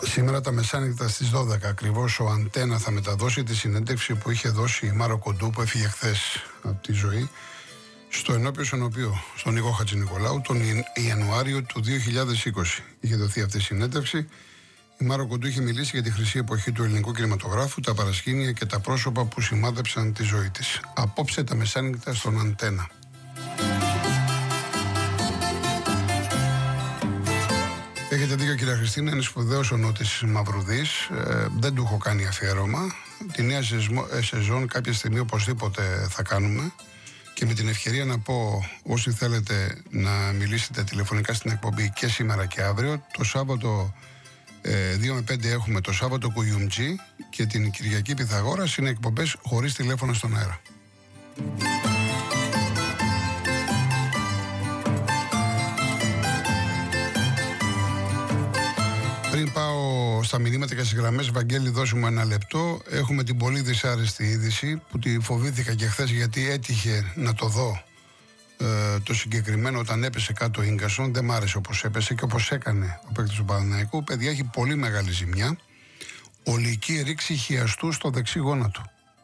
Σήμερα τα μεσάνυχτα στις 12 ακριβώς ο Αντένα θα μεταδώσει τη συνέντευξη που είχε δώσει η Μάρο Κοντού, που έφυγε χθες από τη ζωή, στο ενώπιο Σωνοπείο, στον Νίκο Χατζηνικολάου, τον Ιανουάριο του 2020. Είχε δοθεί αυτή η συνέντευξη. Η Μάρο Κοντού είχε μιλήσει για τη χρυσή εποχή του ελληνικού κινηματογράφου, τα παρασκήνια και τα πρόσωπα που σημάδεψαν τη ζωή της. Απόψε τα μεσάνυχτα στον Αντένα. Έχετε δίκιο, κυρία Χριστίνα, είναι σπουδαίος ο Νότης Μαυρουδής. Δεν του έχω κάνει αφιέρωμα. Τη νέα σεζόν κάποια στιγμή οπωσδήποτε θα κάνουμε. Και με την ευκαιρία να πω, όσοι θέλετε να μιλήσετε τηλεφωνικά στην εκπομπή και σήμερα και αύριο, το Σάββατο 2 με 5 έχουμε το Σάββατο Κουγιουμτζή και την Κυριακή Πυθαγόρας, είναι εκπομπές χωρίς τηλέφωνο στον αέρα. Πριν πάω στα μηνύματα και στις γραμμές, Βαγγέλη, δώσου μου ένα λεπτό. Έχουμε την πολύ δυσάρεστη είδηση που τη φοβήθηκα και χθες, γιατί έτυχε να το δω το συγκεκριμένο όταν έπεσε κάτω ο Ίγκασον. Δεν μ' άρεσε όπως έπεσε και όπως έκανε ο παίκτης του Παναθηναϊκού. Παιδιά, έχει πολύ μεγάλη ζημιά. Ολική ρήξη χιαστού στο δεξί γόνατο.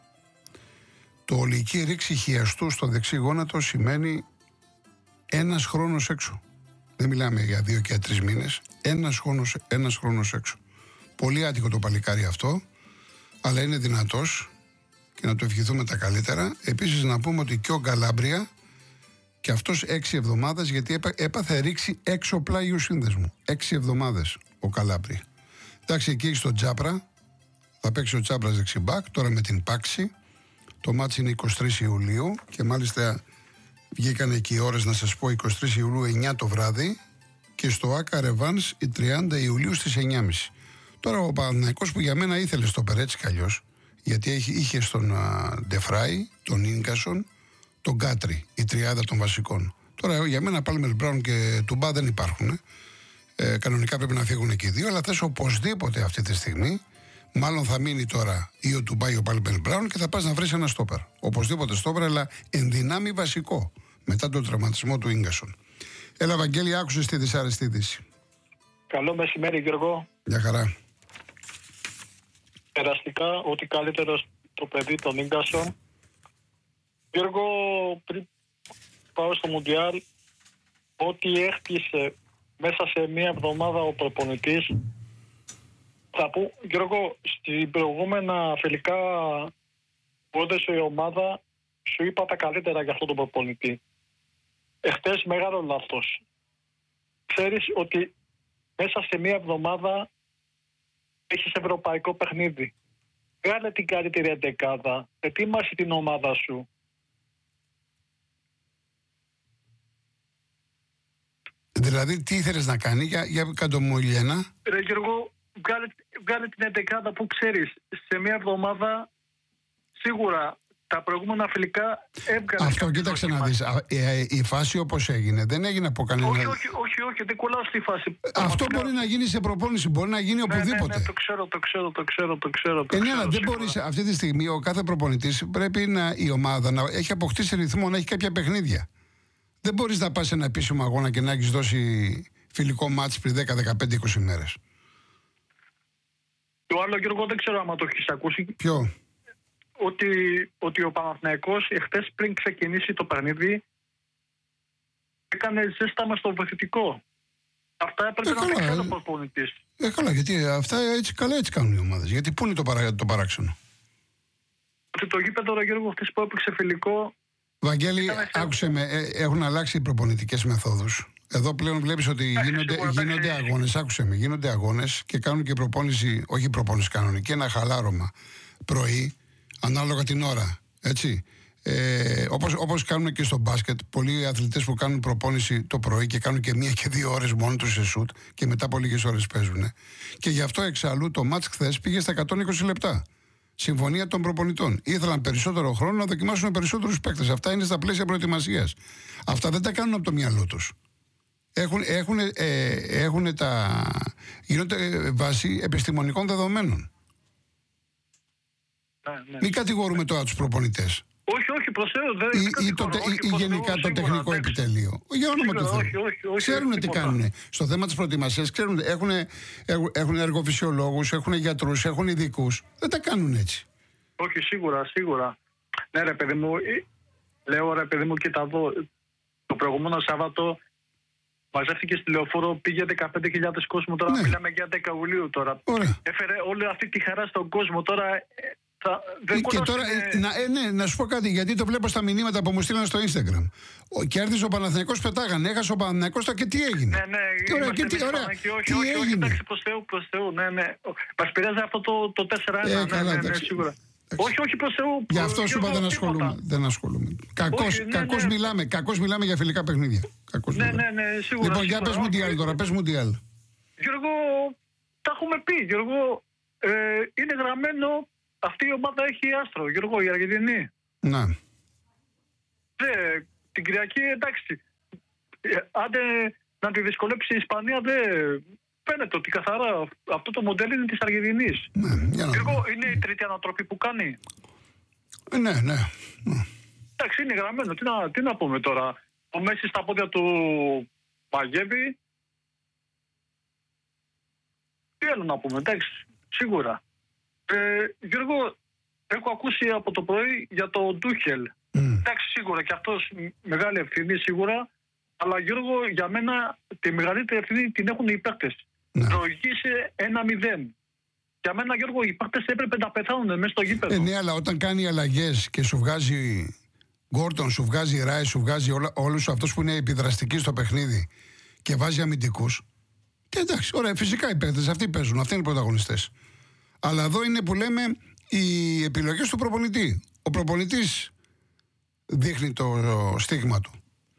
Το ολική ρήξη χιαστού στο δεξί γόνατο σημαίνει ένας χρόνος έξω. Δεν μιλάμε για 2 και 3 μήνες. Ένας χρόνος έξω. Πολύ άτυχο το παλικάρι αυτό, αλλά είναι δυνατός και να του ευχηθούμε τα καλύτερα. Επίσης να πούμε ότι και ο Γκαλάμπρια, και αυτός 6 εβδομάδες, γιατί έπαθε ρήξη έξω πλάγιου σύνδεσμου. 6 εβδομάδες ο Γκαλάμπρια. Εντάξει, εκεί στο Τζάπρα θα παίξει ο Τσάπρας δεξιμπάκ, τώρα με την Πάξη. Το μάτς είναι 23 Ιουλίου και μάλιστα βγήκανε και οι ώρες, να σας πω, 23 Ιουλίου 9 το βράδυ και στο Άκα Ρεβάνς η 30 Ιουλίου στις 9.30. Τώρα ο Παναθηναϊκός, που για μένα ήθελε στο Περέτσι καλλιώς, γιατί είχε στον Ντεφράι, τον Ίνκασον, τον Κάτρι, η τριάδα των βασικών. Τώρα για μένα Πάλμερ Μπράουν και Τουμπά δεν υπάρχουν. Κανονικά πρέπει να φύγουν και οι δύο, αλλά θες οπωσδήποτε αυτή τη στιγμή, μάλλον θα μείνει τώρα ή ο Τουμπά ή ο Πάλμερ Μπράουν και θα πας να βρεις ένα στόπερ. Οπωσδήποτε στόπερ, αλλά εν δυνάμει βασικό, μετά τον τραυματισμό του Ίγκασον. Έλα, Βαγγέλη, άκουσες τη δυσάρεστη είδηση. Καλό μεσημέρι, Γιώργο. Μια χαρά. Περαστικά, ότι καλύτερο το παιδί των Ίγκασον. Γιώργο, πριν πάω στο Μουντιάλ, ό,τι έχτισε μέσα σε μία εβδομάδα ο προπονητής, θα πω, Γιώργο, στην προηγούμενα φιλικά που έδωσε η ομάδα, σου είπα τα καλύτερα για αυτόν τον προπονητή. Εχθές μεγάλο λάθος. Ξέρεις ότι μέσα σε μία εβδομάδα έχεις ευρωπαϊκό παιχνίδι. Βγάλε την καλύτερη εντεκάδα. Ετοίμασε την ομάδα σου. Δηλαδή, τι ήθελες να κάνει, για κάτω μου, Ηλιένα. Ρε Γιώργο, βγάλε την εντεκάδα που ξέρεις. Σε μία εβδομάδα σίγουρα τα προηγούμενα φιλικά έβγαλε. Αυτό, κοίταξε να δεις. Η φάση όπως έγινε, δεν έγινε από κανένα. Όχι, δεν κολλάω στη φάση. Αυτό μπορεί να γίνει σε προπόνηση, μπορεί να γίνει οπουδήποτε. Ναι, το ξέρω. Ναι, αλλά δεν μπορείς αυτή τη στιγμή, ο κάθε προπονητής πρέπει η ομάδα να έχει αποκτήσει ρυθμό, να έχει κάποια παιχνίδια. Δεν μπορείς να πας σε ένα επίσημο αγώνα και να έχεις δώσει φιλικό μάτς πριν 10, 15, 20 μέρες. Το άλλο, Γιώργο, δεν ξέρω άμα το έχεις ακούσει. Ποιο? Ότι ο Παναθηναϊκός εχθές πριν ξεκινήσει το παιχνίδι έκανε ζέσταμα στο βοηθητικό. Αυτά έπρεπε να τα ξέρει ο προπονητής. Καλά, γιατί αυτά έτσι κάνουν οι ομάδες. Γιατί πού είναι το παράξενο? Ότι το γήπεδο, Γιώργο, αυτές που έπαιξε φιλικό. Βαγγέλη, άκουσε με, έχουν αλλάξει οι προπονητικές μεθόδους. Εδώ πλέον βλέπεις ότι γίνονται αγώνες, άκουσε με, γίνονται αγώνες και κάνουν και προπόνηση, όχι προπόνηση κανονική, ένα χαλάρωμα πρωί, ανάλογα την ώρα, έτσι. Όπως κάνουν και στο μπάσκετ, πολλοί αθλητές που κάνουν προπόνηση το πρωί και κάνουν και 1 και 2 ώρες μόνο τους σε σουτ και μετά από λίγες ώρες παίζουν. Και γι' αυτό εξάλλου το μάτς χθες πήγε στα 120 λεπτά. Συμφωνία των προπονητών. Ήθελαν περισσότερο χρόνο να δοκιμάσουν περισσότερους παίκτες. Αυτά είναι στα πλαίσια προετοιμασίας. Αυτά δεν τα κάνουν από το μυαλό τους. Γίνονται βάσει επιστημονικών δεδομένων. Ναι. Μην κατηγορούμε τώρα τους προπονητές. Όχι, προς Θεού. Ή γενικά το τεχνικό επιτελείο. Για όνομα του Θεού. Ξέρουν τι κάνουν. Στο θέμα της προετοιμασίας, ξέρουν, έχουν εργοφυσιολόγους, έχουν γιατρούς, έχουν ειδικούς. Δεν τα κάνουν έτσι. Όχι, σίγουρα. Ναι, ρε παιδί μου, λέω ρε παιδί μου, κοίτα εδώ. Το προηγούμενο Σάββατο μαζεύτηκε στη Λεωφόρο, πήγε 15.000 κόσμο. Τώρα μιλάμε για 10 Ιουλίου τώρα. Ωραία. Έφερε όλη αυτή τη χαρά στον κόσμο. Τώρα. Και τώρα, να σου πω κάτι, γιατί το βλέπω στα μηνύματα που μου στείλαν στο Instagram. Κέρδισε ο Παναθηναϊκός, πετάγανε, έχασε ο Παναθηναϊκός και τι έγινε. Ναι, τι έγινε. Όχι, προς Θεού, ναι. Μας πειράζει αυτό το 4-1, ναι, σίγουρα. Όχι προς Θεού. Γι' αυτό σου είπα δεν ασχολούμαι. Κακώς μιλάμε για φιλικά παιχνίδια. Ναι, σίγουρα. Λοιπόν, για πες Μουντιάλ τώρα, Γιώργο, τα έχουμε πει, Γιώργο, είναι γραμμένο. Αυτή η ομάδα έχει άστρο, Γιώργο, η Αργεντινή. Ναι. Την Κυριακή, εντάξει. Άντε να τη δυσκολέψει η Ισπανία, δεν φαίνεται ότι καθαρά αυτό το μοντέλο είναι της Αργεντινής. Ναι, Γιώργο, είναι η τρίτη ανατροπή που κάνει. Ναι. Εντάξει, είναι γραμμένο. Τι να πούμε τώρα. Ο Μέση στα πόδια του μαγεύει. Τι άλλο να πούμε, εντάξει, σίγουρα. Γιώργο, έχω ακούσει από το πρωί για το Ντούχελ. Εντάξει, σίγουρα και αυτός μεγάλη ευθύνη, σίγουρα. Αλλά Γιώργο, για μένα τη μεγαλύτερη ευθύνη την έχουν οι παίκτες. Προηγήσε 1-0. Για μένα, Γιώργο, οι παίκτες έπρεπε να πεθάνουν μέσα στο γήπεδο. Ναι, αλλά όταν κάνει αλλαγές και σου βγάζει Γκόρτον, σου βγάζει Ράι, σου βγάζει όλους αυτούς που είναι επιδραστικοί στο παιχνίδι και βάζει αμυντικούς. Και εντάξει, ωραία, φυσικά οι παίκτες αυτοί παίζουν, αυτοί είναι οι πρωταγωνιστές. Αλλά εδώ είναι που λέμε οι επιλογές του προπονητή. Ο προπονητής δείχνει το στίγμα του.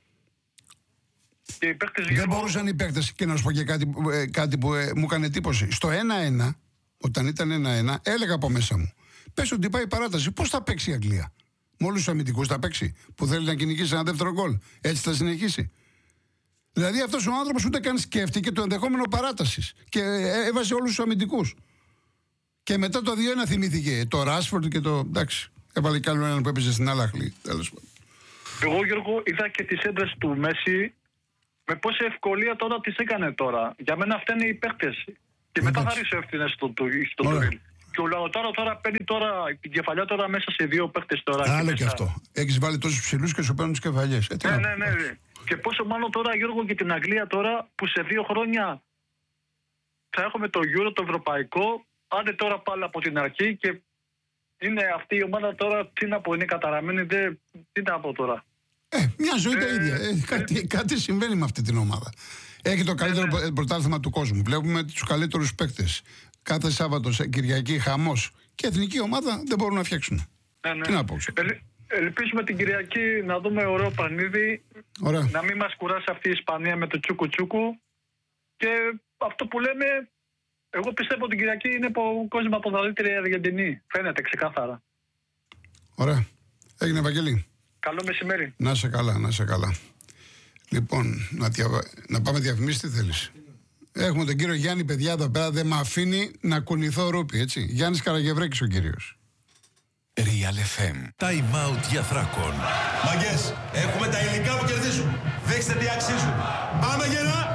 Και οι παίκτες, δεν μπορούσαν οι παίκτες, και να σου πω και κάτι που μου έκανε εντύπωση. Στο 1-1, όταν ήταν 1-1, έλεγα από μέσα μου, πες ότι πάει παράταση, πώς θα παίξει η Αγγλία. Με όλους τους αμυντικούς θα παίξει, που θέλει να κυνηγήσει ένα δεύτερο γκολ. Έτσι θα συνεχίσει. Δηλαδή αυτός ο άνθρωπος ούτε καν σκέφτηκε το ενδεχόμενο παράτασης και έβαζε όλους τους αμυντικούς. Και μετά το 2-1 θυμήθηκε το Ράσφορντ και το. Εντάξει, έβαλε κι άλλο έναν που έπαιζε στην Άλαχλη. Τέλος πάντων. Εγώ, Γιώργο, είδα και τις έντρες του Μέση με πόση ευκολία τώρα τις έκανε τώρα. Για μένα φταίνε οι παίκτες. Και μετά θα ρίξω ευθύνες στο Τουρίλ. Και ο Λαοτάρο τώρα παίρνει την κεφαλιά τώρα μέσα σε δύο παίκτες τώρα. Άλλο και αυτό. Έχεις βάλει τόσους ψηλούς και σου παίρνουν τις κεφαλιές. Ναι. Και πόσο μάλλον τώρα, Γιώργο, και την Αγγλία τώρα που σε 2 χρόνια θα έχουμε το Euro, το ευρωπαϊκό. Άντε τώρα πάλι από την αρχή και είναι αυτή η ομάδα τώρα, τι να πω, είναι καταραμένη, τι να πω τώρα. Μια ζωή τα ίδια. Κάτι συμβαίνει με αυτή την ομάδα. Έχει το καλύτερο πρωτάθλημα του κόσμου. Βλέπουμε τους καλύτερους παίκτες. Κάθε Σάββατο, Κυριακή, χαμός. Και εθνική ομάδα δεν μπορούν να φτιάξουν. Τι να πω. Ελπίζουμε την Κυριακή να δούμε ωραίο πανίδι. Να μην μας κουράσει αυτή η Ισπανία με το τσούκου. Και αυτό που λέμε, εγώ πιστεύω ότι την Κυριακή είναι ο κόσμο από μεγαλύτερη Αργεντινή. Φαίνεται ξεκάθαρα. Ωραία. Έγινε, Βαγγέλη. Καλό μεσημέρι. Να είσαι καλά. Λοιπόν, να πάμε διαφημίσεις, τι θέλεις. Έχουμε τον κύριο Γιάννη, παιδιά, εδώ πέρα. Δεν με αφήνει να κουνηθώ ρούπι, έτσι. Γιάννης Καραγευρέκης ο κύριος. Real FM. Time out για Θράκον. Μαγκές, έχουμε τα υλικά που κερδίζουν. Δείξτε τι αξίζουν. Πάμε γερά!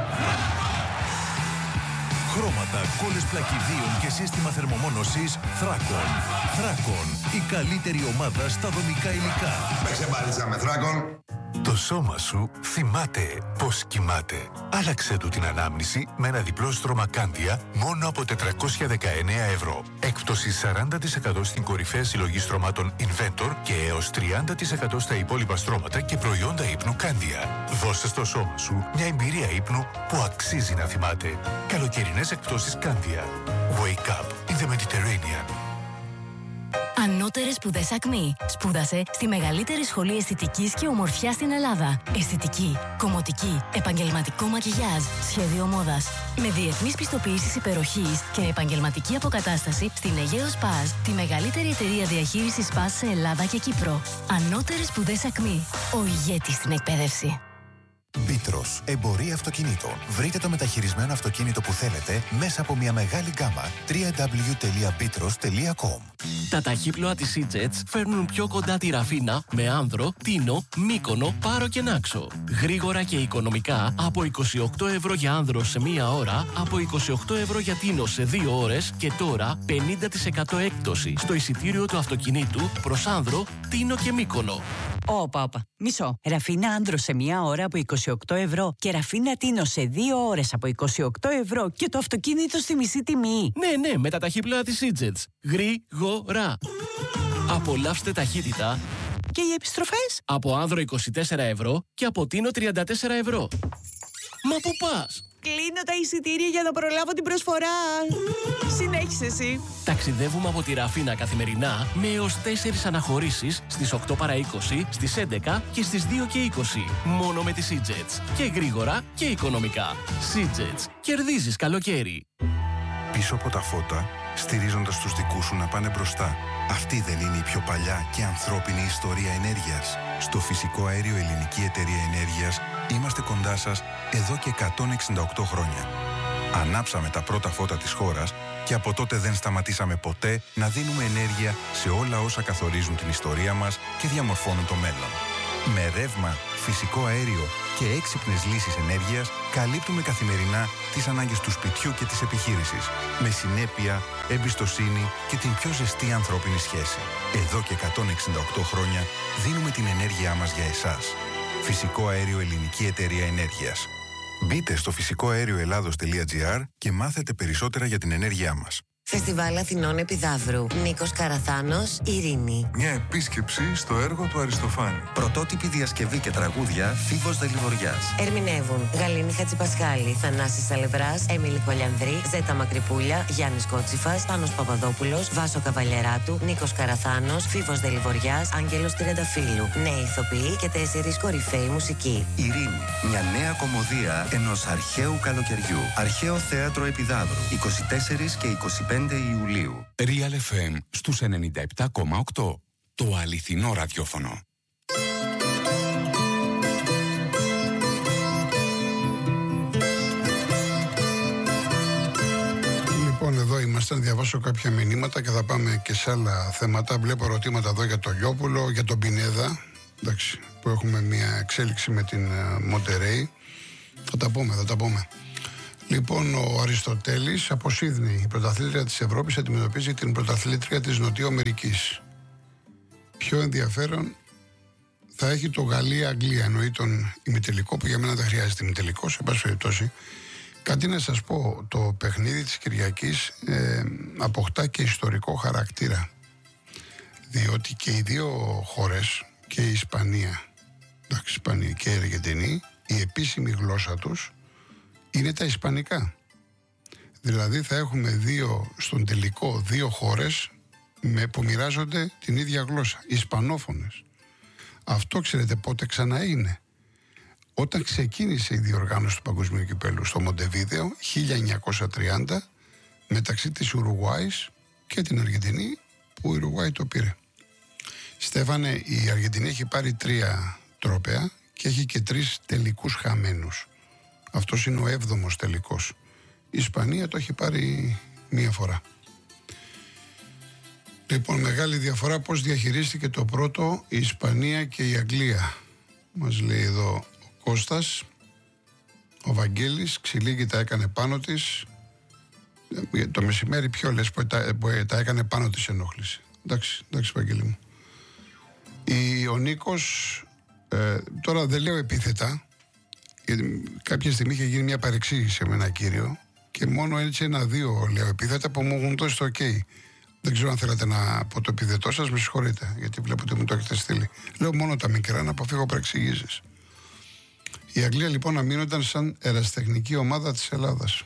Χρώματα, κόλλες πλακιδίων και σύστημα θερμομόνωσης Θράκον. Θράκον, η καλύτερη ομάδα στα δομικά υλικά. Παίξε μπάλιτσα με Θράκον. Το σώμα σου θυμάται πως κοιμάται. Άλλαξε του την ανάμνηση με ένα διπλό στρώμα Κάντια μόνο από 419 ευρώ. Έκπτωση 40% στην κορυφαία συλλογή στρωμάτων Inventor και έως 30% στα υπόλοιπα στρώματα και προϊόντα ύπνου Κάντια. Δώσε στο σώμα σου μια εμπειρία ύπνου που αξίζει να θυμάται. Καλοκαιρινές εκπτώσεις Κάντια. Wake up in the Mediterranean. Ανώτερες σπουδές ΑΚΜΗ. Σπούδασε στη μεγαλύτερη σχολή αισθητικής και ομορφιάς στην Ελλάδα. Αισθητική, κομμωτική, επαγγελματικό μακιγιάζ, σχέδιο μόδας. Με διεθνείς πιστοποιήσεις υπεροχής και επαγγελματική αποκατάσταση στην Αιγαίος Σπας, τη μεγαλύτερη εταιρεία διαχείρισης Σπας σε Ελλάδα και Κύπρο. Ανώτερες σπουδές ΑΚΜΗ. Ο ηγέτης στην εκπαίδευση. Μπίτρος, εμπορία αυτοκινήτων. Βρείτε το μεταχειρισμένο αυτοκίνητο που θέλετε μέσα από μια μεγάλη γκάμα. www.bitros.com. Τα ταχύπλοα της E-Jets φέρνουν πιο κοντά τη Ραφίνα με Άνδρο, Τίνο, Μύκονο, Πάρο και Νάξο. Γρήγορα και οικονομικά από 28 ευρώ για Άνδρο σε μία ώρα, από 28 ευρώ για Τίνο σε 2 ώρες και τώρα 50% έκπτωση στο εισιτήριο του αυτοκινήτου προς Άνδρο, Τίνο και Μύκονο. Όπα. Μισό. Ραφίνα Άνδρο σε μία ώρα από 28 ευρώ και Ραφίνα Τίνο σε 2 ώρες από 28 ευρώ και το αυτοκίνητο στη μισή τιμή. Ναι, με τα ταχύπλοα της E-Jets. Γρήγορα. Απολαύστε ταχύτητα. Και οι επιστροφές? Από Άνδρο 24 ευρώ και από Τίνο 34 ευρώ. Μα πού πας? Κλείνω τα εισιτήρια για να προλάβω την προσφορά. Συνέχισε εσύ. Ταξιδεύουμε από τη Ραφίνα καθημερινά με έως 4 αναχωρήσεις στις 8 παρά 20, στις 11 και στις 2 και 20. Μόνο με τις E-Jets. Και γρήγορα και οικονομικά. E-Jets. Κερδίζεις καλοκαίρι. Πίσω από τα φώτα, στηρίζοντας τους δικούς σου να πάνε μπροστά. Αυτή δεν είναι η πιο παλιά και ανθρώπινη ιστορία ενέργειας? Στο Φυσικό Αέριο Ελληνική Εταιρεία Ενέργειας είμαστε κοντά σας εδώ και 168 χρόνια. Ανάψαμε τα πρώτα φώτα της χώρας και από τότε δεν σταματήσαμε ποτέ να δίνουμε ενέργεια σε όλα όσα καθορίζουν την ιστορία μας και διαμορφώνουν το μέλλον. Με ρεύμα, φυσικό αέριο και έξυπνες λύσεις ενέργειας καλύπτουμε καθημερινά τις ανάγκες του σπιτιού και της επιχείρησης. Με συνέπεια, εμπιστοσύνη και την πιο ζεστή ανθρώπινη σχέση. Εδώ και 168 χρόνια δίνουμε την ενέργειά μας για εσάς. Φυσικό Αέριο Ελληνική Εταιρεία Ενέργειας. Μπείτε στο φυσικοαέρioελλάδος.gr και μάθετε περισσότερα για την ενέργειά μας. Φεστιβάλ Αθηνών Επιδαύρου. Νίκος Καραθάνος, Ειρήνη. Μια επίσκεψη στο έργο του Αριστοφάνη. Πρωτότυπη διασκευή και τραγούδια Φίβος Δελιβοριάς. Ερμηνεύουν Γαλήνη Χατζηπασχάλη, Θανάσης Σαλευράς, Έμιλη Κολιανδρή, Ζέτα Μακρυπούλια, Γιάννης Κότσιφας, Πάνος Παπαδόπουλος, Βάσο Καβαλιεράτου, Νίκος Καραθάνος, Φίβος Δελιβοριάς, Άγγελος Τριανταφύλου. Νέοι ηθοποιοί και 4 κορυφαίοι μουσικοί. Ειρήνη. Μια νέα κομμωδία ενός αρχαίου καλοκαιριού. Αρχαίο Θέατρο Επιδαύρου. 24 και 25 Ιουλίου. Real FM στους 97,8. Το αληθινό ραδιόφωνο. Λοιπόν, εδώ είμαστε να διαβάσω κάποια μηνύματα και θα πάμε και σε άλλα θέματα. Βλέπω ερωτήματα εδώ για τον Λιόπουλο, για τον Πινέδα, εντάξει, που έχουμε μια εξέλιξη με την Μοντερέι. Θα τα πούμε. Λοιπόν, ο Αριστοτέλης από Σίδνεϊ, η πρωταθλήτρια της Ευρώπης, αντιμετωπίζει την πρωταθλήτρια της Νοτιού Αμερικής. Πιο ενδιαφέρον θα έχει το Γαλλία-Αγγλία, εννοεί τον ημιτελικό, που για μένα δεν χρειάζεται ημιτελικό, σε πάση περιπτώσει. Κάτι να σας πω, το παιχνίδι της Κυριακής αποκτά και ιστορικό χαρακτήρα. Διότι και οι δύο χώρες, και η Ισπανία, εντάξει, Ισπανία και η Αργεντινή, η επίσημη γλώσσα τους είναι τα ισπανικά. Δηλαδή θα έχουμε στον τελικό δύο χώρες που μοιράζονται την ίδια γλώσσα, ισπανόφωνες. Αυτό ξέρετε πότε ξανά είναι? Όταν ξεκίνησε η διοργάνωση του Παγκοσμίου Κυπέλλου στο Μοντεβίδεο 1930, μεταξύ της Ουρουγουάης και την Αργεντινή, που η Ουρουγουάη το πήρε. Στέφανε, η Αργεντινή έχει πάρει 3 τρόπαια και έχει και 3 τελικούς χαμένους. Αυτός είναι ο 7ος τελικός. Η Ισπανία το έχει πάρει 1 φορά. Λοιπόν, μεγάλη διαφορά πώς διαχειρίστηκε το πρώτο η Ισπανία και η Αγγλία. Μας λέει εδώ ο Κώστας. Ο Βαγγέλης, ξυλίγη τα έκανε πάνω της. Το μεσημέρι ποιο λες που τα έκανε πάνω της ενόχληση? Εντάξει Βαγγέλη μου. Ο Νίκος, τώρα δεν λέω επίθετα, γιατί κάποια στιγμή είχε γίνει μια παρεξήγηση με ένα κύριο και μόνο έτσι 1-2 λέω επίθετα που μου έχουν δώσει το ok. Δεν ξέρω αν θέλατε να πω το επίθετό σας, με συγχωρείτε, γιατί βλέπω ότι μου το έχετε στείλει. Λέω μόνο τα μικρά να αποφύγω παρεξηγήσεις. Η Αγγλία λοιπόν αμήνονταν σαν ερασιτεχνική ομάδα της Ελλάδας.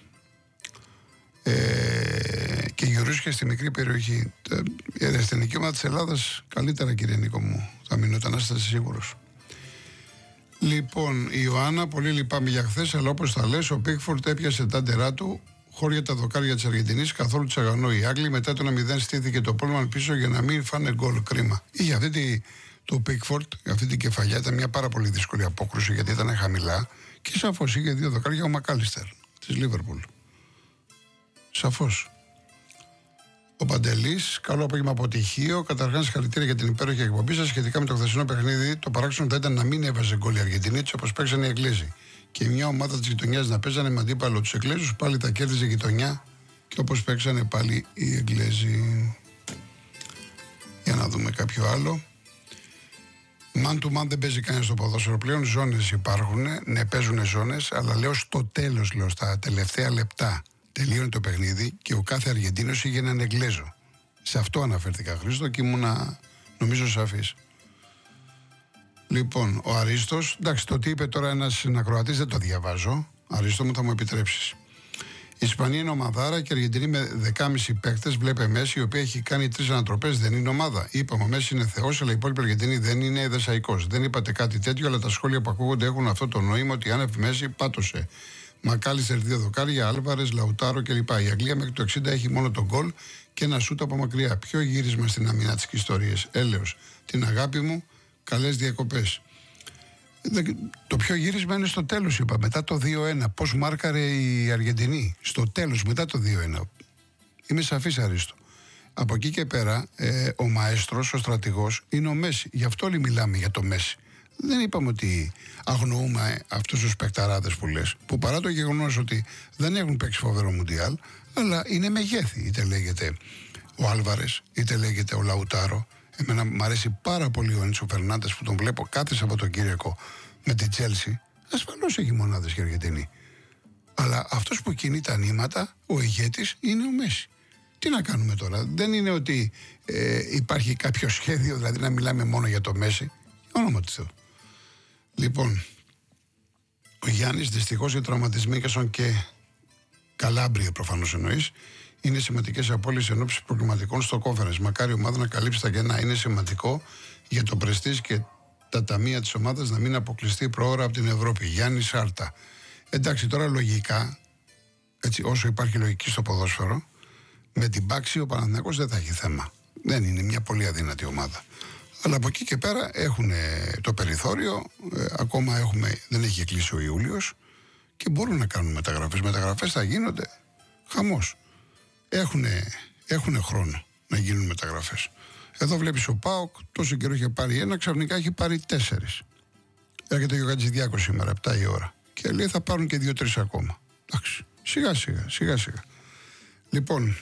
Και γυρούσκε στη μικρή περιοχή. Η ερασιτεχνική ομάδα της Ελλάδας καλύτερα, κύριε Νίκο μου, θα μείνονταν, να είστε σίγουρος. Λοιπόν, η Ιωάννα, πολύ λυπάμαι για χθες, αλλά όπως τα λες, ο Πίκφορντ έπιασε τα ντερά του, χώρια τα δοκάρια της Αργεντινής, καθόλου τσαγανό οι Άγγλοι. Μετά το 1-0 στήθηκε το Πόλμαν πίσω για να μην φάνε γκολ. Κρίμα. Είχε αυτή Το Πίκφορντ, αυτή την κεφαλιά, ήταν μια πάρα πολύ δύσκολη απόκρουση γιατί ήταν χαμηλά και σαφώς είχε 2 δοκάρια ο Μακάλιστερ της Λίβερπουλ. Σαφώς. Ο Παντελής, καλό απόγευμα από Τυχείο. Καταρχάς, συγχαρητήρια για την υπέροχη εκπομπή σας. Σχετικά με το χθεσινό παιχνίδι, το παράξενο θα ήταν να μην έβαζε γκολ η Αργεντινή, όπως παίξανε οι Εγγλέζοι. Και μια ομάδα της γειτονιάς να παίζανε με αντίπαλο τους Εγγλέζους, πάλι τα κέρδιζε η γειτονιά και όπως παίξανε πάλι οι Εγγλέζοι. Για να δούμε κάποιο άλλο. Man to man δεν παίζει κανένα στο ποδόσφαιρο πλέον. Ζώνες υπάρχουν, ναι, παίζουν ζώνες, αλλά λέω στο τέλος, στα τελευταία λεπτά. Τελείωνε το παιχνίδι και ο κάθε Αργεντίνος είχε έναν Εγγλέζο. Σε αυτό αναφέρθηκα, Χρήστο, και ήμουνα νομίζω σαφής. Λοιπόν, ο Αρίστος, εντάξει, το τι είπε τώρα ένας ακροατής δεν το διαβάζω. Αρίστο μου, θα μου επιτρέψεις. Η Ισπανία είναι ομαδάρα και η Αργεντινή με 10,5 παίκτες. Βλέπε Μέση, η οποία έχει κάνει 3 ανατροπές, δεν είναι ομάδα. Είπαμε, ο Μέση είναι θεός, αλλά η υπόλοιπη Αργεντινή δεν είναι δεσαϊκός. Δεν είπατε κάτι τέτοιο, αλλά τα σχόλια που ακούγονται έχουν αυτό το νόημα ότι άνευ Μέση πάτωσε. Μακάλιστερ 2 δοκάρια, Άλβαρες, Λαουτάρο κλπ. Η Αγγλία μέχρι το 60 έχει μόνο τον γκολ και ένα σούτ από μακριά. Ποιο γύρισμα στην αμυνά της ιστορίας. Έλεος, την αγάπη μου, καλές διακοπές. Το πιο γύρισμα είναι στο τέλος, είπα, μετά το 2-1. Πώς μάρκαρε η Αργεντινή. Στο τέλος, μετά το 2-1. Είμαι σαφής, Αρίστο. Από εκεί και πέρα, ο μαέστρος, ο στρατηγός, είναι ο Μέση. Γι' αυτό όλοι μιλάμε για το Μέση. Δεν είπαμε ότι αγνοούμε αυτούς τους παικταράδες που λες, που παρά το γεγονός ότι δεν έχουν παίξει φοβερό Μουντιάλ, αλλά είναι μεγέθη. Είτε λέγεται ο Άλβαρες, είτε λέγεται ο Λαουτάρο. Εμένα μου αρέσει πάρα πολύ ο Έντσο Φερνάντες που τον βλέπω κάθε Σαββατοκύριακο με τη Τσέλσι. Ασφαλώς έχει μονάδες και Αργεντινή. Αλλά αυτός που κινεί τα νήματα, ο ηγέτης, είναι ο Μέση. Τι να κάνουμε τώρα. Δεν είναι ότι υπάρχει κάποιο σχέδιο, δηλαδή να μιλάμε μόνο για το Μέση. Όνομα του Θεού. Λοιπόν, ο Γιάννης δυστυχώς για τραυματισμοί και Καλάμπρια προφανώς εννοείς, είναι σημαντικές απώλειες ενόψεις προκριματικών στο κόφερες. Μακάρι η ομάδα να καλύψει τα κενά. Είναι σημαντικό για το πρεστίζ και τα ταμεία της ομάδας να μην αποκλειστεί προώρα από την Ευρώπη. Γιάννη Σάρτα. Εντάξει, τώρα λογικά, έτσι, όσο υπάρχει λογική στο ποδόσφαιρο, με την Πάξη ο Παναθηναϊκός δεν θα έχει θέμα. Δεν είναι μια πολύ αδύνατη ομάδα. Αλλά από εκεί και πέρα έχουν το περιθώριο, ακόμα δεν έχει κλείσει ο Ιούλιος και μπορούν να κάνουν μεταγραφές. Μεταγραφές θα γίνονται χαμός. Έχουν χρόνο να γίνουν μεταγραφές. Εδώ βλέπεις ο ΠΑΟΚ, τόσο καιρό είχε πάρει 1, ξαφνικά έχει πάρει 4. Έρχεται ο Χατζηδιάκος σήμερα, 7 η ώρα. Και λέει θα πάρουν και 2-3 ακόμα. Εντάξει, σιγά σιγά. Λοιπόν,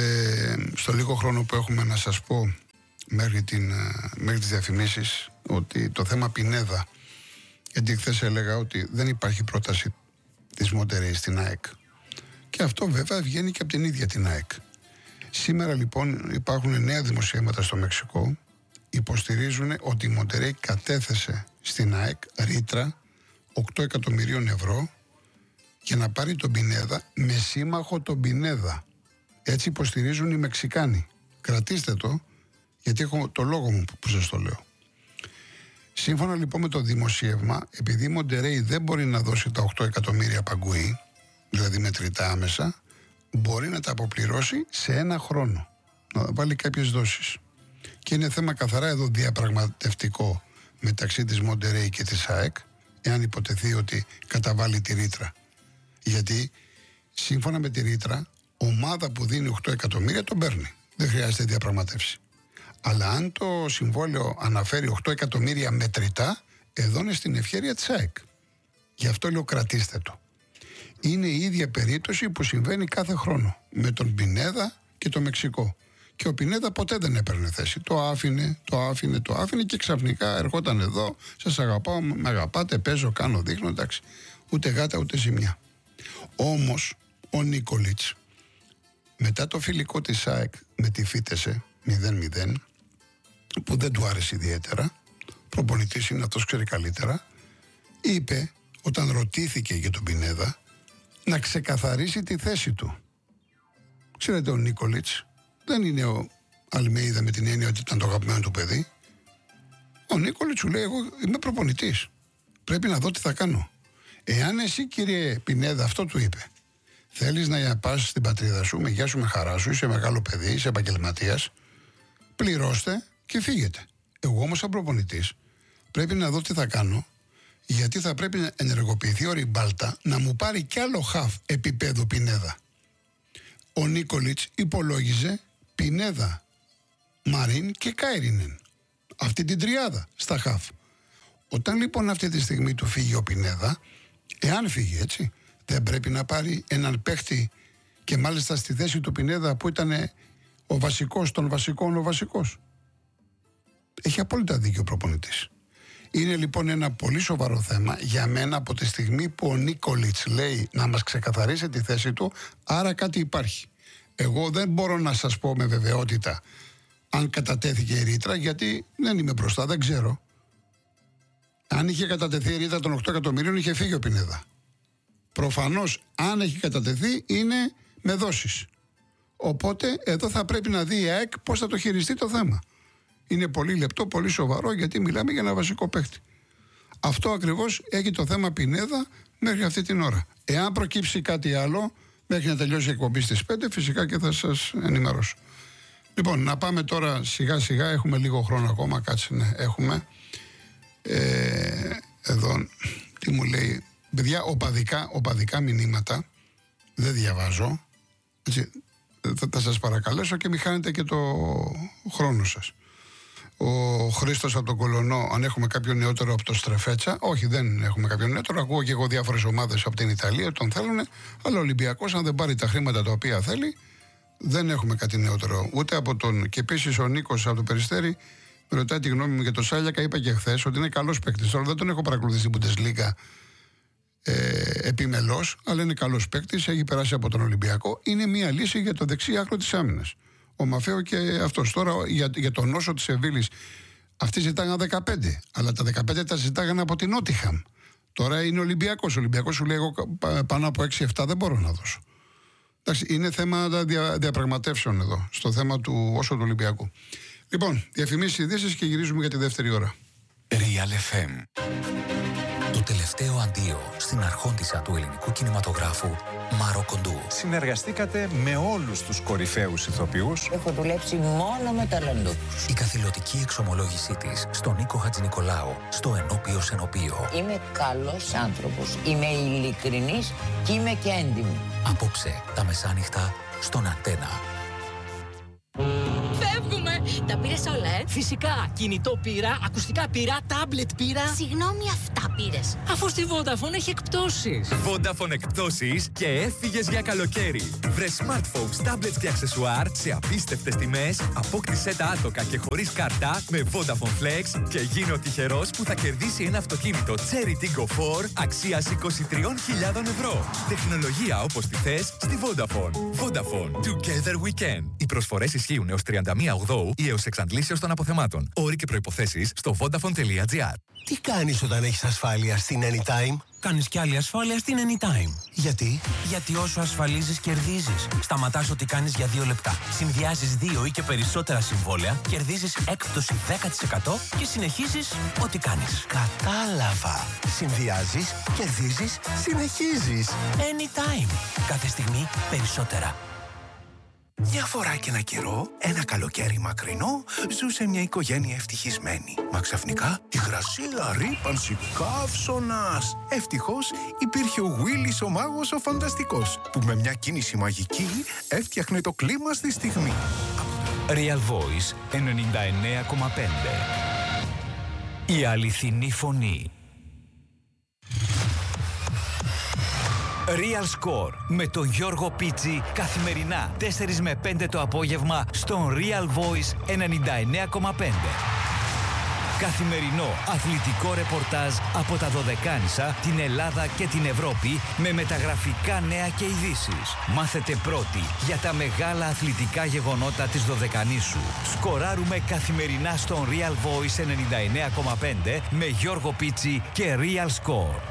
στο λίγο χρόνο που έχουμε να σας πω μέχρι τις διαφημίσεις ότι το θέμα Πινέδα, γιατί χθες έλεγα ότι δεν υπάρχει πρόταση της Μοντερέι στην ΑΕΚ. Και αυτό βέβαια βγαίνει και από την ίδια την ΑΕΚ. Σήμερα λοιπόν υπάρχουν νέα δημοσιεύματα στο Μεξικό, υποστηρίζουν ότι η Μοντερέι κατέθεσε στην ΑΕΚ ρήτρα 8 εκατομμυρίων ευρώ για να πάρει τον Πινέδα με σύμμαχο τον Πινέδα. Έτσι υποστηρίζουν οι Μεξικάνοι. Κρατήστε το, γιατί έχω το λόγο μου που σας το λέω. Σύμφωνα λοιπόν με το δημοσίευμα, επειδή η Μοντερέι δεν μπορεί να δώσει τα 8 εκατομμύρια παγκουή, δηλαδή μετρητά άμεσα, μπορεί να τα αποπληρώσει σε 1 χρόνο. Να βάλει κάποιες δόσεις. Και είναι θέμα καθαρά εδώ διαπραγματευτικό μεταξύ της Μοντερέι και της ΑΕΚ, εάν υποτεθεί ότι καταβάλει τη ρήτρα. Γιατί σύμφωνα με τη ρήτρα, ομάδα που δίνει 8 εκατομμύρια τον παίρνει. Δεν χρειάζεται διαπραγματεύση. Αλλά αν το συμβόλαιο αναφέρει 8 εκατομμύρια μετρητά, εδώ είναι στην ευχέρεια της ΑΕΚ. Γι' αυτό λέω κρατήστε το. Είναι η ίδια περίπτωση που συμβαίνει κάθε χρόνο με τον Πινέδα και το Μεξικό. Και ο Πινέδα ποτέ δεν έπαιρνε θέση. Το άφηνε και ξαφνικά ερχόταν εδώ. Σας αγαπάω, με αγαπάτε, παίζω, κάνω, δείχνω, εντάξει. Ούτε γάτα ούτε ζημιά. Όμως ο Νίκολιτς μετά το φιλικό της ΑΕΚ με τη Φίτεσε 0-0, που δεν του άρεσε ιδιαίτερα, προπονητής είναι, αυτός ξέρει καλύτερα, είπε όταν ρωτήθηκε για τον Πινέδα να ξεκαθαρίσει τη θέση του. Ξέρετε, ο Νίκολιτς δεν είναι ο Αλμέιδα με την έννοια ότι ήταν το αγαπημένο του παιδί. Ο Νίκολιτς σου λέει, εγώ είμαι προπονητής, πρέπει να δω τι θα κάνω. Εάν εσύ, κύριε Πινέδα, αυτό του είπε, θέλεις να πας στην πατρίδα σου, με γεια σου, με χαρά σου, είσαι μεγάλο παιδί, είσαι επαγγελματίας, πληρώστε και φύγετε. Εγώ όμως, σαν προπονητής, πρέπει να δω τι θα κάνω, γιατί θα πρέπει να ενεργοποιηθεί ο Ριμπάλτα να μου πάρει κι άλλο χαφ επίπεδο Πινέδα. Ο Νίκολιτς υπολόγιζε Πινέδα, Μαρίν και Κάιρινεν. Αυτή την τριάδα στα χαφ. Όταν λοιπόν αυτή τη στιγμή του φύγει ο Πινέδα, εάν φύγει έτσι, δεν πρέπει να πάρει έναν παίχτη και μάλιστα στη θέση του Πινέδα που ήταν ο βασικός των βασικών ο βασικός. Έχει απόλυτα δίκιο ο προπονητής. Είναι λοιπόν ένα πολύ σοβαρό θέμα για μένα από τη στιγμή που ο Νίκολιτς λέει να μας ξεκαθαρίσει τη θέση του, άρα κάτι υπάρχει. Εγώ δεν μπορώ να σας πω με βεβαιότητα αν κατατέθηκε η ρήτρα, γιατί δεν είμαι μπροστά, δεν ξέρω. Αν είχε κατατεθεί η ρήτρα των 8 εκατομμυρίων, είχε φύγει ο Πινέδα. Προφανώς, αν έχει κατατεθεί, είναι με δόσεις. Οπότε, εδώ θα πρέπει να δει η ΑΕΚ πώς θα το χειριστεί το θέμα. Είναι πολύ λεπτό, πολύ σοβαρό, γιατί μιλάμε για ένα βασικό παίχτη. Αυτό ακριβώς έχει το θέμα Πινέδα μέχρι αυτή την ώρα. Εάν προκύψει κάτι άλλο, μέχρι να τελειώσει η εκπομπή στις 5, φυσικά και θα σας ενημερώσω. Λοιπόν, να πάμε τώρα σιγά σιγά, έχουμε λίγο χρόνο ακόμα, κάτσε, ναι, έχουμε. Εδώ, τι μου λέει, παιδιά, οπαδικά μηνύματα δεν διαβάζω, έτσι, θα σας παρακαλέσω και μην χάνετε και το χρόνο σας. Ο Χρήστος από τον Κολονό, αν έχουμε κάποιο νεότερο από το Στρεφέτσα. Όχι, δεν έχουμε κάποιο νεότερο. Ακούω και εγώ διάφορες ομάδες από την Ιταλία, τον θέλουν. Αλλά ο Ολυμπιακός, αν δεν πάρει τα χρήματα τα οποία θέλει, δεν έχουμε κάτι νεότερο. Ούτε από τον. Και επίσης ο Νίκος από το Περιστέρι με ρωτάει τη γνώμη μου για τον Σάλιακα. Είπα και χθες ότι είναι καλός παίκτης. Τώρα δεν τον έχω παρακολουθήσει στην Bundesliga επιμελώς, αλλά είναι καλός παίκτης. Έχει περάσει από τον Ολυμπιακό. Είναι μια λύση για το δεξί άκρο της άμυνας. Ο Μαφέο και αυτός. Τώρα για τον Όσο της Σεβίλης, αυτοί ζητάγαν 15, αλλά τα 15 τα ζητάγαν από την Νότιχαμ. Τώρα είναι Ολυμπιακός. Ο Ολυμπιακός σου λέει: εγώ πάνω από 6-7 δεν μπορώ να δώσω. Εντάξει, είναι θέμα διαπραγματεύσεων εδώ, στο θέμα του Όσο του Ολυμπιακού. Λοιπόν, διαφημίσεις, ειδήσεις και γυρίζουμε για τη δεύτερη ώρα. Real FM. Το τελευταίο αντίο στην αρχόντισσα του ελληνικού κινηματογράφου, Μάρο Κοντού. Συνεργαστήκατε με όλους τους κορυφαίους ηθοποιούς. Έχω δουλέψει μόνο με ταλέντο τους. Η καθηλωτική εξομολόγησή της στον Νίκο Χατζηνικολάου, στο Ενώπιος Ενωπίο. Είμαι καλός άνθρωπος, είμαι ειλικρινής και είμαι και έντιμη. Απόψε τα μεσάνυχτα στον Αντένα. Φεύγουμε! Τα πήρες όλα, Φυσικά! Κινητό πήρα, ακουστικά πήρα, τάμπλετ πήρα. Συγγνώμη, αυτά πήρες. Αφού στη Vodafone έχει εκπτώσεις. Vodafone εκπτώσεις και έφυγες για καλοκαίρι. Βρε smartphones, tablets και αξεσουάρ σε απίστευτες τιμές. Απόκτησέ τα άτοκα και χωρίς κάρτα με Vodafone Flex και γίνε ο τυχερός που θα κερδίσει ένα αυτοκίνητο Cherry Tiggo 4 αξίας 23.000 ευρώ. Τεχνολογία όπως τη θες στη Vodafone. Vodafone. Together we can. Οι προσφορές ισχύουν έως 31 Οκτώου ή έως εξαντλήσεως των αποθεμάτων. Όροι και προϋποθέσεις στο vodafone.gr. Τι κάνεις όταν έχεις ασφάλεια στην Anytime? Κάνεις κι άλλη ασφάλεια στην Anytime. Γιατί? Γιατί όσο ασφαλίζεις, κερδίζεις. Σταματάς ό,τι κάνεις για 2 λεπτά. Συνδυάζεις 2 ή και περισσότερα συμβόλαια, κερδίζεις έκπτωση 10% και συνεχίζεις ό,τι κάνεις. Κατάλαβα. Συνδυάζεις, κερδίζεις, συνεχίζεις. Anytime. Κάθε στιγμή περισσότερα. Μια φορά και ένα καιρό, ένα καλοκαίρι μακρινό, ζούσε μια οικογένεια ευτυχισμένη. Μα ξαφνικά, υγρασία, ρύπανση, καύσωνας. Ευτυχώς, υπήρχε ο Γουίλης ο μάγος ο φανταστικός, που με μια κίνηση μαγική έφτιαχνε το κλίμα στη στιγμή. Real Voice 99,5. Η αληθινή φωνή. Real Score με τον Γιώργο Πίτσι καθημερινά 4 με 5 το απόγευμα στον Real Voice 99,5. Καθημερινό αθλητικό ρεπορτάζ από τα Δωδεκάνησα, την Ελλάδα και την Ευρώπη με μεταγραφικά νέα και ειδήσεις. Μάθετε πρώτοι για τα μεγάλα αθλητικά γεγονότα της Δωδεκανήσου. Σκοράρουμε καθημερινά στον Real Voice 99,5 με Γιώργο Πίτσι και Real Score.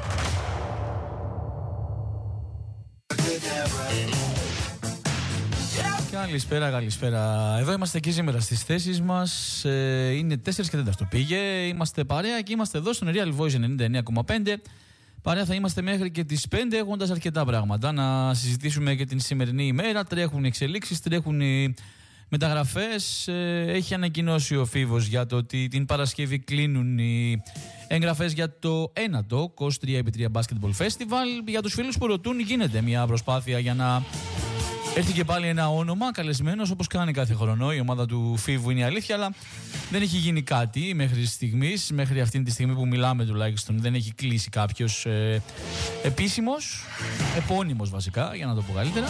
Καλησπέρα. Εδώ είμαστε εκεί σήμερα στις θέσεις μας. Είναι 4 και 4 το πήγε. Είμαστε παρέα και είμαστε εδώ στον Real Voice 99,5. Παρέα θα είμαστε μέχρι και τις 5 έχοντας αρκετά πράγματα να συζητήσουμε και την σημερινή ημέρα. Τρέχουν εξελίξεις, τρέχουν μεταγραφές. Έχει ανακοινώσει ο Φίβος για το ότι την Παρασκευή κλείνουν οι εγγραφές για το 9ο COS 3x3 Basketball Festival. Για τους φίλους που ρωτούν, γίνεται μια προσπάθεια για να έρθει και πάλι ένα όνομα καλεσμένος, όπως κάνει κάθε χρόνο η ομάδα του Φίβου, είναι η αλήθεια, αλλά δεν έχει γίνει κάτι μέχρι στιγμής, μέχρι αυτή τη στιγμή που μιλάμε τουλάχιστον. Δεν έχει κλείσει κάποιος επίσημος, επώνυμος βασικά, για να το πω καλύτερα.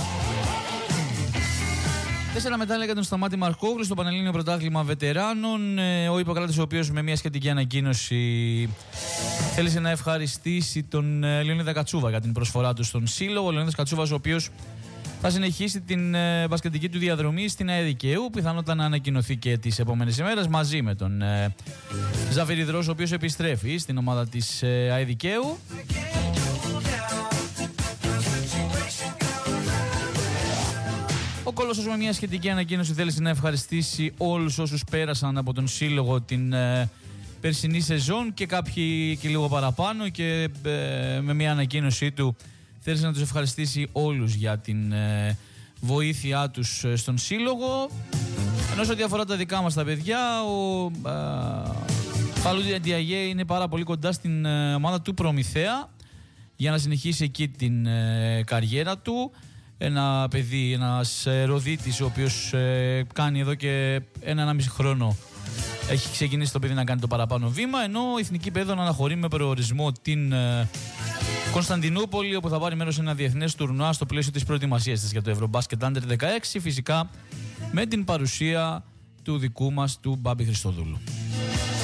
4 μετάλλια για τον Σταμάτη Μαρκόγλου στο Πανελλήνιο Πρωτάθλημα Βετεράνων. Ο Ιπποκράτης, ο οποίος με μια σχετική ανακοίνωση θέλησε να ευχαριστήσει τον Λεωνίδα Κατσούβα για την προσφορά του στον Σύλλογο. Ο Λεωνίδας Κατσούβας, ο οποίος θα συνεχίσει την μπασκετική του διαδρομή στην ΑΕ Δικαίου, πιθανότατα να ανακοινωθεί και τις επόμενες ημέρες, μαζί με τον Ζαφύρι Δρόσο, ο οποίος επιστρέφει στην ομάδα της ΑΕ Δικαίου. Ο Κόλοσσος με μια σχετική ανακοίνωση θέλησε να ευχαριστήσει όλους όσους πέρασαν από τον Σύλλογο την περσινή σεζόν και κάποιοι και λίγο παραπάνω, και με μια ανακοίνωσή του θέλησε να τους ευχαριστήσει όλους για την βοήθειά τους στον Σύλλογο. Ενώ σε ό,τι αφορά τα δικά μας τα παιδιά, ο Φαλούδη Αντιαγέ είναι πάρα πολύ κοντά στην ομάδα του Προμηθέα για να συνεχίσει εκεί την καριέρα του. Ένα παιδί, ένας Ροδίτης, ο οποίος κάνει εδώ και 1,5 χρόνο, έχει ξεκινήσει το παιδί να κάνει το παραπάνω βήμα, ενώ η Εθνική Παιδών αναχωρεί με προορισμό την Κωνσταντινούπολη, όπου θα πάρει μέρος σε ένα διεθνές τουρνουά στο πλαίσιο της προετοιμασίας της για το Ευρωμπάσκετ Under 16, φυσικά με την παρουσία του δικού μας του Μπάμπη Χριστοδούλου.